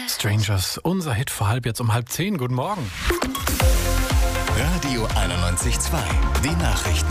Strangers, unser Hit vor jetzt um 9:30. Guten Morgen. Radio 91.2, die Nachrichten.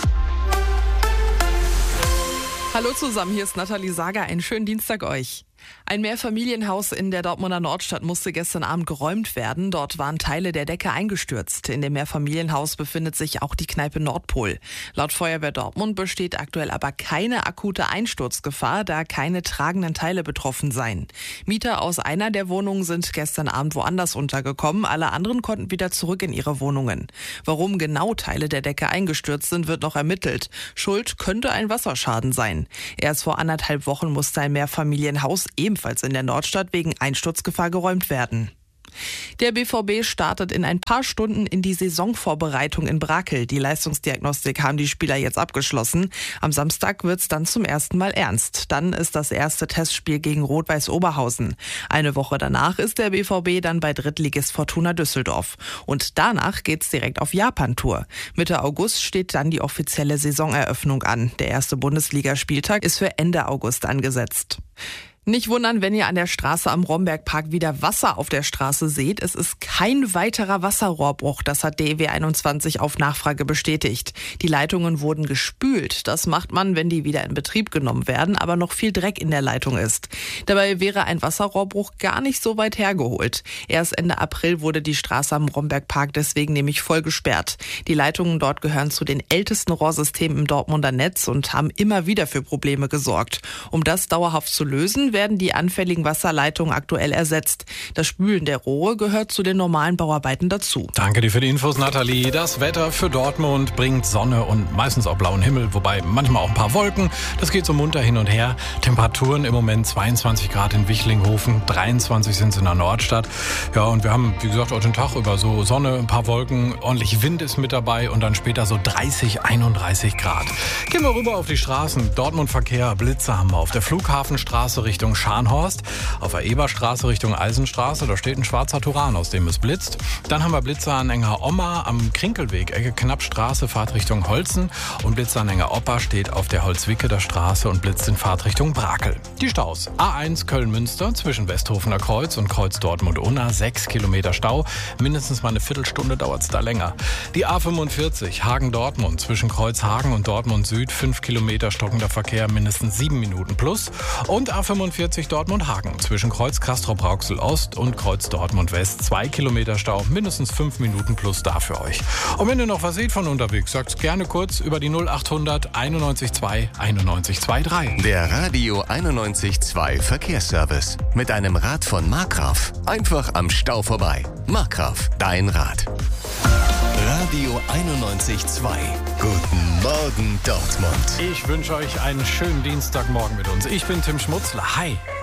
Hallo zusammen, hier ist Nathalie Sager. Einen schönen Dienstag euch. Ein Mehrfamilienhaus in der Dortmunder Nordstadt musste gestern Abend geräumt werden. Dort waren Teile der Decke eingestürzt. In dem Mehrfamilienhaus befindet sich auch die Kneipe Nordpol. Laut Feuerwehr Dortmund besteht aktuell aber keine akute Einsturzgefahr, da keine tragenden Teile betroffen seien. Mieter aus einer der Wohnungen sind gestern Abend woanders untergekommen. Alle anderen konnten wieder zurück in ihre Wohnungen. Warum genau Teile der Decke eingestürzt sind, wird noch ermittelt. Schuld könnte ein Wasserschaden sein. Erst vor 1,5 Wochen musste ein Mehrfamilienhaus ebenfalls in der Nordstadt wegen Einsturzgefahr geräumt werden. Der BVB startet in ein paar Stunden in die Saisonvorbereitung in Brakel. Die Leistungsdiagnostik haben die Spieler jetzt abgeschlossen. Am Samstag wird's dann zum ersten Mal ernst. Dann ist das erste Testspiel gegen Rot-Weiß Oberhausen. Eine Woche danach ist der BVB dann bei Drittligist Fortuna Düsseldorf. Und danach geht's direkt auf Japan-Tour. Mitte August steht dann die offizielle Saisoneröffnung an. Der erste Bundesligaspieltag ist für Ende August angesetzt. Nicht wundern, wenn ihr an der Straße am Rombergpark wieder Wasser auf der Straße seht. Es ist kein weiterer Wasserrohrbruch, das hat DEW 21 auf Nachfrage bestätigt. Die Leitungen wurden gespült. Das macht man, wenn die wieder in Betrieb genommen werden, aber noch viel Dreck in der Leitung ist. Dabei wäre ein Wasserrohrbruch gar nicht so weit hergeholt. Erst Ende April wurde die Straße am Rombergpark deswegen nämlich voll gesperrt. Die Leitungen dort gehören zu den ältesten Rohrsystemen im Dortmunder Netz und haben immer wieder für Probleme gesorgt. Um das dauerhaft zu lösen, werden die anfälligen Wasserleitungen aktuell ersetzt. Das Spülen der Rohre gehört zu den normalen Bauarbeiten dazu. Danke dir für die Infos, Nathalie. Das Wetter für Dortmund bringt Sonne und meistens auch blauen Himmel, wobei manchmal auch ein paar Wolken. Das geht so munter hin und her. Temperaturen im Moment 22 Grad in Wichlinghofen, 23 sind es in der Nordstadt. Ja, und wir haben, wie gesagt, heute den Tag über so Sonne, ein paar Wolken, ordentlich Wind ist mit dabei und dann später so 30, 31 Grad. Gehen wir rüber auf die Straßen. Dortmund-Verkehr, Blitze haben wir auf der Flughafenstraße Richtung Scharnhorst, auf der Eberstraße Richtung Eisenstraße, da steht ein schwarzer Turan, aus dem es blitzt. Dann haben wir Blitzeranhänger Oma am Krinkelweg, Ecke Knappstraße, Fahrtrichtung Holzen, und Blitzeranhänger Opa steht auf der Holzwickeler Straße und blitzt in Fahrtrichtung Brakel. Die Staus: A1 Köln-Münster zwischen Westhofener Kreuz und Kreuz Dortmund-Unna, 6 Kilometer Stau, mindestens mal eine Viertelstunde dauert es da länger. Die A45 Hagen-Dortmund zwischen Kreuzhagen und Dortmund-Süd, 5 Kilometer stockender Verkehr, mindestens 7 Minuten plus. Und A45 Dortmund-Hagen zwischen Kreuz Castrop-Rauxel-Ost und Kreuz Dortmund-West, 2 Kilometer Stau, mindestens 5 Minuten plus da für euch. Und wenn ihr noch was seht von unterwegs, sagt's gerne kurz über die 0800 91 2 91 23. Der Radio 91.2 Verkehrsservice. Mit einem Rad von Markgraf. Einfach am Stau vorbei. Markgraf, dein Rad. Radio 91.2. Guten Morgen, Dortmund. Ich wünsche euch einen schönen Dienstagmorgen mit uns. Ich bin Tim Schmutzler. Hi.